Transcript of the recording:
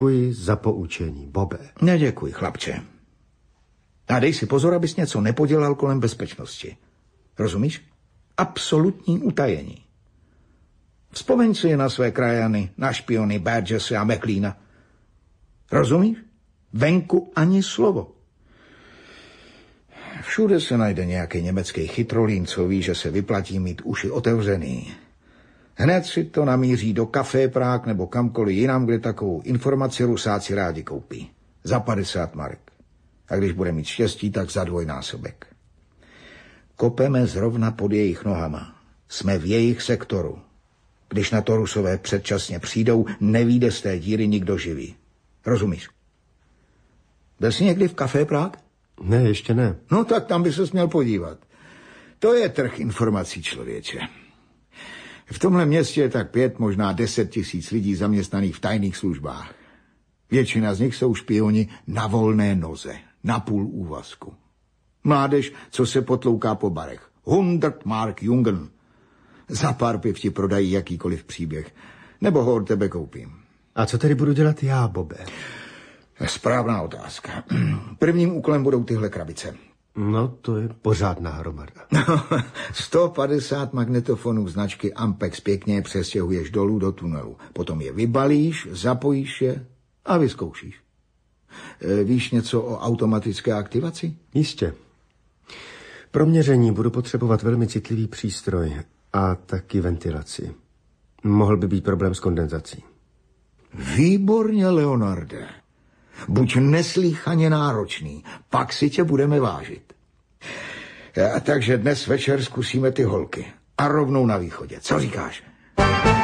Děkuji za poučení, Bobe. Neděkuji, chlapče. A dej si pozor, abys něco nepodělal kolem bezpečnosti. Rozumíš? Absolutní utajení. Vzpomeň si na své krajany, na špiony Burgesse a McLeana. Rozumíš? Venku ani slovo. Všude se najde nějaký německý chytrolín, co ví, že se vyplatí mít uši otevřený. Hned si to namíří do Café Prague nebo kamkoliv jinam, kde takovou informaci Rusáci rádi koupí. Za 50 marek. A když bude mít štěstí, tak za dvojnásobek. Kopeme zrovna pod jejich nohama. Jsme v jejich sektoru. Když na to Rusové předčasně přijdou, nevyjde z té díry nikdo živý. Rozumíš? Byl jsi někdy v Café Prague? Ne, ještě ne. No tak tam by ses měl podívat. To je trh informací, člověče. V tomhle městě je tak 5, možná 10 tisíc lidí zaměstnaných v tajných službách. Většina z nich jsou špioni na volné noze, na půl úvazku. Mládež, co se potlouká po barech. 100 mark Jungen. Za pár piv ti prodají jakýkoliv příběh. Nebo ho od tebe koupím. A co tedy budu dělat já, Bobe? Správná otázka. Prvním úkolem budou tyhle krabice. No, to je pořádná hromada. 150 magnetofonů značky Ampex pěkně přestěhuješ dolů do tunelu. Potom je vybalíš, zapojíš je a vyzkoušíš. Víš něco o automatické aktivaci? Jistě. Pro měření budu potřebovat velmi citlivý přístroj a taky ventilaci. Mohl by být problém s kondenzací. Výborně, Leonarde. Buď neslýchaně náročný, pak si tě budeme vážit. Takže dnes večer zkusíme ty holky. A rovnou na východě. Co říkáš?